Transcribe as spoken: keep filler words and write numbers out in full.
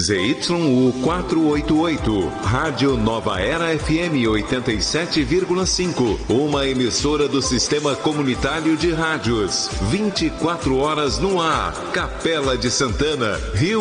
Z Y U quatrocentos e oitenta e oito, Rádio Nova Era F M oitenta e sete vírgula cinco, uma emissora do Sistema Comunitário de Rádios, vinte e quatro horas no ar, Capela de Santana, Rio